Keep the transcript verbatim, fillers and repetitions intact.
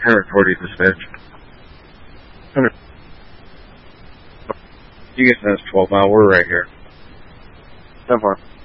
Parent forty dispatch. one hundred. You get that's twelve mile. We're right here. ten four.